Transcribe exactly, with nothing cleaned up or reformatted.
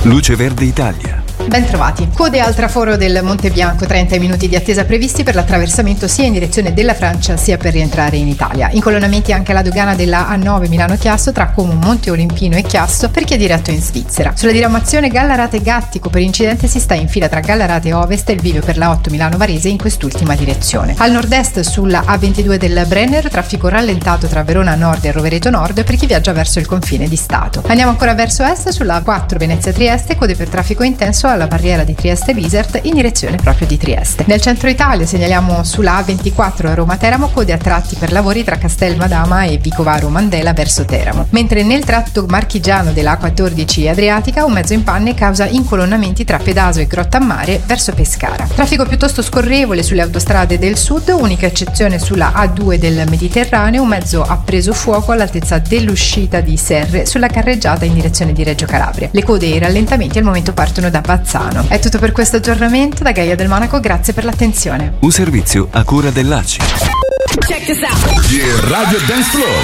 Luce Verde Italia. Ben trovati. Code al traforo del Monte Bianco, trenta minuti di attesa previsti per l'attraversamento sia in direzione della Francia sia per rientrare in Italia. Incolonnamenti anche alla dogana della A nove Milano-Chiasso tra Como, Monte Olimpino e Chiasso per chi è diretto in Svizzera. Sulla diramazione Gallarate-Gattico per incidente si sta in fila tra Gallarate Ovest e il bivio per la otto Milano-Varese in quest'ultima direzione. Al nord-est sulla A ventidue del Brenner traffico rallentato tra Verona Nord e Rovereto Nord per chi viaggia verso il confine di Stato. Andiamo ancora verso est sulla A quattro Venezia-Trieste, code per traffico intenso alla barriera di Trieste-Bizert in direzione proprio di Trieste. Nel centro Italia segnaliamo sulla A ventiquattro Roma-Teramo code a tratti per lavori tra Castel Madama e Vicovaro Mandela verso Teramo, mentre nel tratto marchigiano della A quattordici Adriatica un mezzo in panne causa incolonnamenti tra Pedaso e Grottammare verso Pescara. Traffico piuttosto scorrevole sulle autostrade del sud, unica eccezione sulla A due del Mediterraneo, un mezzo ha preso fuoco all'altezza dell'uscita di Serre sulla carreggiata in direzione di Reggio Calabria. Le code e i rallentamenti al momento partono da Bazzano. È tutto per questo aggiornamento da Gaia del Monaco, grazie per l'attenzione. Un servizio a cura dell'A C I. Check this out. Yeah, Radio Dance Floor.